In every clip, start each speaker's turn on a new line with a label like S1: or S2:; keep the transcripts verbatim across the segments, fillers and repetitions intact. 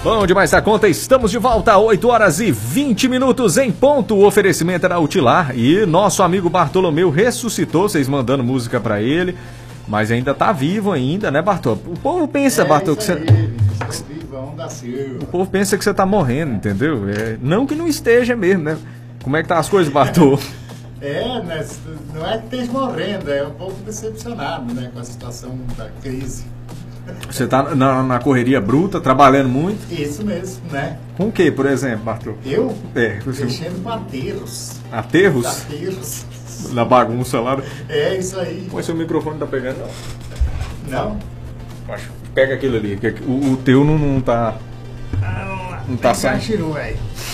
S1: Bom demais a conta, estamos de volta, oito horas e vinte minutos em ponto. O oferecimento era Utilar e nosso amigo Bartolomeu ressuscitou, vocês mandando música pra ele, mas ainda tá vivo ainda, né, Bartol? O povo pensa,
S2: é
S1: Bartol, que você...
S2: vivão da Silva.
S1: O povo pensa que você tá morrendo, entendeu? É... Não que não esteja mesmo, né? Como é que tá as coisas, Bartol?
S2: É, né? Não é que esteja morrendo, é um pouco decepcionado, né, com a situação da crise.
S1: Você tá na, na correria bruta, trabalhando muito?
S2: Isso mesmo, né?
S1: Com o que, por exemplo, Bartol?
S2: Eu?
S1: É, você...
S2: Mexendo com aterros.
S1: Aterros?
S2: Aterros.
S1: Na bagunça lá.
S2: É, isso aí.
S1: Mas seu microfone tá pegando, não?
S2: Não.
S1: Acho. Pega aquele ali, que o, o teu não, não tá... Não tá saindo.
S2: Chiru, velho.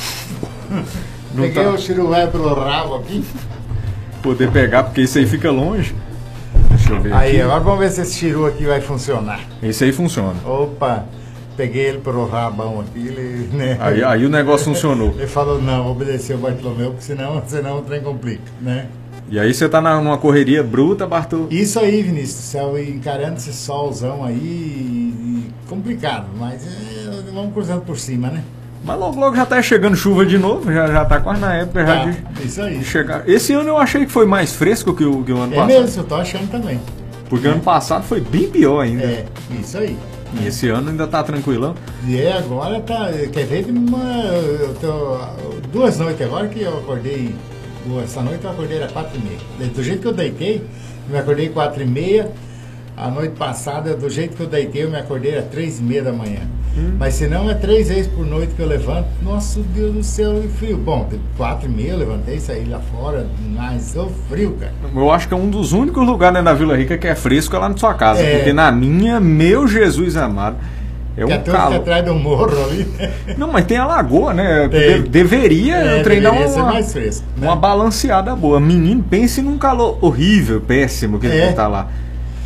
S1: Não
S2: Peguei
S1: tá...
S2: o chiru velho pelo rabo aqui.
S1: Poder pegar, porque isso aí fica longe. Deixa eu ver
S2: Aí,
S1: aqui.
S2: agora vamos ver se esse chiru aqui vai funcionar.
S1: Esse aí funciona.
S2: Opa, peguei ele pelo rabão aqui, ele, né?
S1: Aí, aí o negócio funcionou.
S2: Ele falou, não, vou obedecer o Bartolomeu, porque senão, senão o trem complica, né?
S1: E aí você tá na, numa correria bruta, Bartol?
S2: Isso aí, Vinícius, céu, encarando esse solzão aí, e, complicado, mas é, vamos cruzando por cima, né?
S1: Mas logo, logo já tá chegando chuva de novo, já, já tá quase na época já
S2: Tá,
S1: de,
S2: isso aí.
S1: de chegar. Esse ano eu achei que foi mais fresco que o, que o ano
S2: É
S1: passado.
S2: mesmo, eu tô achando também.
S1: Porque ano passado foi bem pior ainda.
S2: É, isso aí.
S1: E esse ano ainda tá tranquilão.
S2: E é, agora tá, quer ver, uma, eu tô, duas noites agora que eu acordei, essa noite eu acordei às quatro e meia. Do jeito que eu deitei, eu me acordei às quatro e meia. A noite passada, do jeito que eu deitei, eu me acordei às três e meia da manhã. Hum. Mas se não, é três vezes por noite que eu levanto. Nossa, Deus do céu, e frio. Bom, quatro e meia eu levantei, saí lá fora, mas ô frio, cara.
S1: Eu acho que é um dos únicos lugares, né, na Vila Rica que é fresco é lá na sua casa.
S2: É.
S1: Porque na minha, meu Jesus amado, é um
S2: que
S1: calor.
S2: atrás do morro ali.
S1: Não, mas tem a lagoa, né?
S2: Tem.
S1: De, deveria
S2: É,
S1: treinar
S2: deveria
S1: uma,
S2: ser mais fresco, né?
S1: uma balanceada boa. Menino, pense num calor horrível, péssimo que
S2: É.
S1: ele tá lá.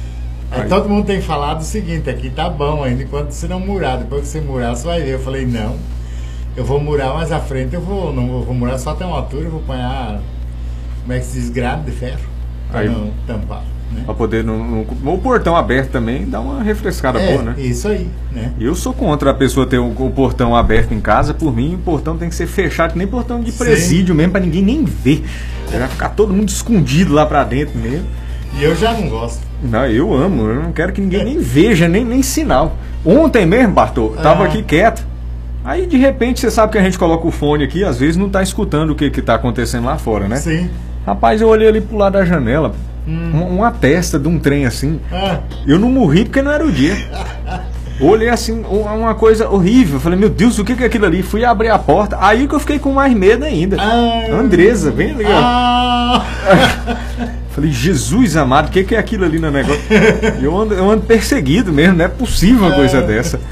S2: Aí, todo mundo tem falado o seguinte, aqui tá bom ainda, enquanto você não murar, depois que você murar, você vai ver. Eu falei, não, eu vou murar mais à frente, eu vou, não vou, vou murar só até uma altura, eu vou apanhar, como é que se diz, grade de ferro, pra
S1: Aí,
S2: não tampar, né?
S1: Pra poder, no, no, o portão aberto também, dá uma refrescada
S2: É,
S1: boa, né?
S2: isso aí, né?
S1: Eu sou contra a pessoa ter o, o portão aberto em casa, por mim o portão tem que ser fechado, que nem portão de presídio mesmo, pra ninguém nem ver. Vai ficar todo mundo escondido lá pra dentro mesmo.
S2: E eu já não gosto.
S1: Não, eu amo, eu não quero que ninguém nem veja, nem, nem sinal. Ontem mesmo, Bartol, tava
S2: Ah.
S1: aqui quieto. Aí de repente você sabe que a gente coloca o fone aqui, às vezes não tá escutando o que, que tá acontecendo lá fora, né?
S2: Sim.
S1: Rapaz, eu olhei ali pro lado da janela,
S2: Hum.
S1: uma, uma testa de um trem assim.
S2: Ah,
S1: Eu não morri porque não era o dia. Olhei assim, uma coisa horrível. Falei, meu Deus, o que que é aquilo ali? Fui abrir a porta, aí que eu fiquei com mais medo ainda.
S2: ah,
S1: Andresa, vem ali, ó.
S2: ah.
S1: Falei, Jesus amado, o que que é aquilo ali no negócio? Eu ando, eu ando perseguido mesmo, não é possível uma coisa dessa.